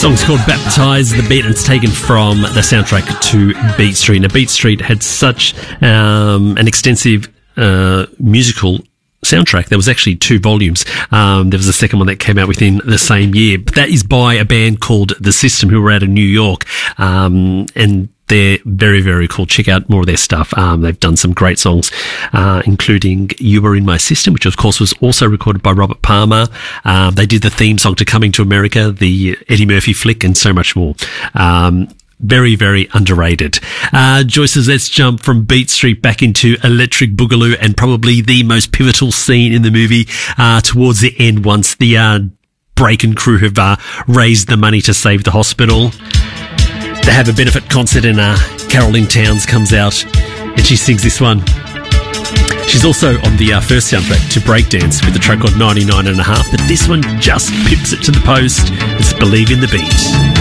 song's called Baptized, the beat, and it's taken from the soundtrack to Beat Street. Now, Beat Street had such an extensive musical soundtrack. There was actually 2 volumes. There was a second one that came out within the same year. But that is by a band called The System, who were out of New York. And they're very, very cool. Check out more of their stuff. They've done some great songs, including You Were In My System, which of course was also recorded by Robert Palmer. They did the theme song to Coming to America, the Eddie Murphy flick, and so much more. Very, very underrated. Joyce says, let's jump from Beat Street back into Electric Boogaloo, and probably the most pivotal scene in the movie towards the end, once the Breakin' crew have raised the money to save the hospital. They have a benefit concert, and Carolyn Towns comes out and she sings this one. She's also on the first soundtrack to Breakdance with the track called 99 and a Half, but this one just pips it to the post. It's Believe in the Beat.